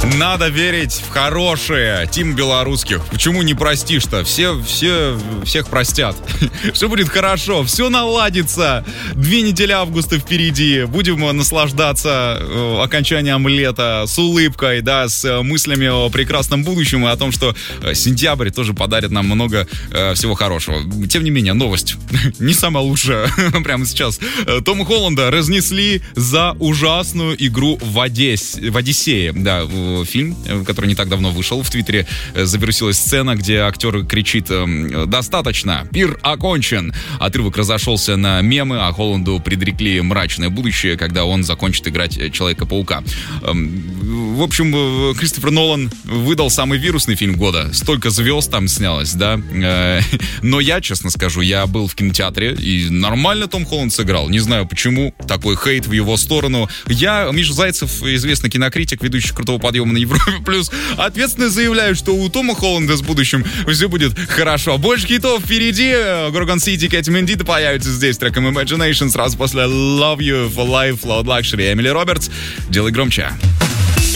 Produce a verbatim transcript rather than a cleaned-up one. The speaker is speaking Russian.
Надо верить в хорошее. Тим белорусских. Почему не простишь-то? Все, все, всех простят. Все будет хорошо, все наладится. Две недели августа впереди. Будем наслаждаться э, окончанием лета с улыбкой, да, с мыслями о прекрасном будущем и о том, что э, сентябрь тоже подарит нам много э, всего хорошего. Тем не менее, новость не самая лучшая прямо сейчас. Тома Холланда разнесли за ужасную игру в Одессе, в Одиссее. Да, фильм, который не так давно вышел. В Твиттере завирусилась сцена, где актер кричит: «Достаточно, пир окончен». Отрывок разошелся на мемы, а Холланду предрекли мрачное будущее, когда он закончит играть Человека-паука. В общем, Кристофер Нолан выдал самый вирусный фильм года. Столько звезд там снялось, да. Но я, честно скажу, я был в кинотеатре, и нормально Том Холланд сыграл. Не знаю, почему такой хейт в его сторону. Я, Миша Зайцев, известный кинокритик, ведущий «Крутого подъема» на Европе плюс, ответственно заявляю, что у Тома Холланда с будущим все будет хорошо. Больше хитов впереди. Gorgon City, Кэти Мендита появится здесь треком Imagination сразу после Love You for Life, Loud Luxury. Эмили Робертс. Делай громче.